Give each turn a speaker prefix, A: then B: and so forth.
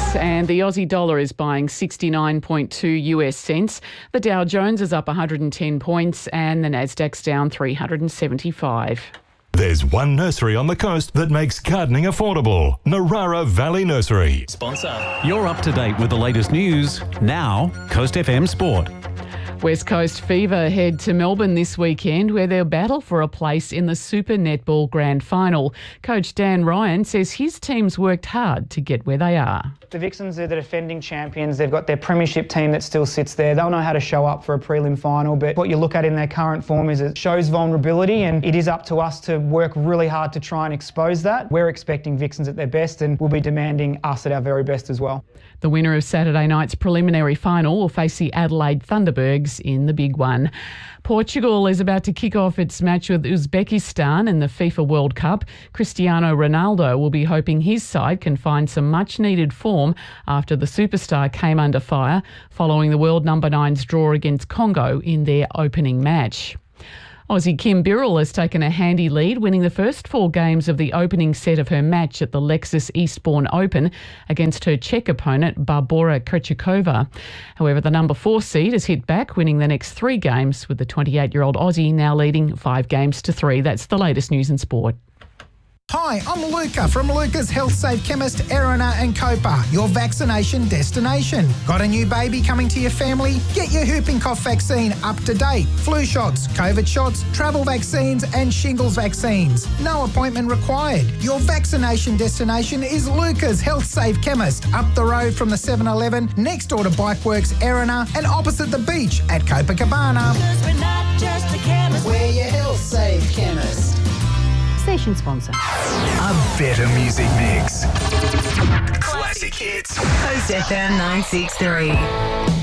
A: and the Aussie dollar is buying 69.2 US cents. The Dow Jones is up 110 points and the Nasdaq's down 375.
B: There's one nursery on the coast that makes gardening affordable. Narara Valley Nursery.
C: Sponsor. You're up to date with the latest news. Now, Coast FM Sport.
A: West Coast Fever head to Melbourne this weekend where they'll battle for a place in the Super Netball Grand Final. Coach Dan Ryan says his team's worked hard to get where they are.
D: The Vixens are the defending champions. They've got their premiership team that still sits there. They'll know how to show up for a prelim final, but what you look at in their current form is it shows vulnerability, and it is up to us to work really hard to try and expose that. We're expecting Vixens at their best and we'll be demanding us at our very best as well.
A: The winner of Saturday night's preliminary final will face the Adelaide Thunderbirds in the big one. Portugal is about to kick off its match with Uzbekistan in the FIFA World Cup. Cristiano Ronaldo will be hoping his side can find some much-needed form after the superstar came under fire following the world number 9's draw against Congo in their opening match. Aussie Kim Birrell has taken a handy lead, winning the first 4 games of the opening set of her match at the Lexus Eastbourne Open against her Czech opponent Barbora Krejcikova. However, the number 4 seed has hit back, winning the next 3 games, with the 28-year-old Aussie now leading 5 games to 3. That's the latest news in sport.
E: Hi, I'm Luca from Luca's Health Safe Chemist, Erina and Copa, your vaccination destination. Got a new baby coming to your family? Get your whooping cough vaccine up to date. Flu shots, COVID shots, travel vaccines and shingles vaccines. No appointment required. Your vaccination destination is Luca's Health Safe Chemist, up the road from the 7-Eleven, next door to Bikeworks, Erina, and opposite the beach at Copacabana.
F: 'Cause we're not just a chemist,
E: We're your Health Safe Chemist.
A: Station sponsor.
G: A better music mix. Classic hits.
F: Coast FM 963.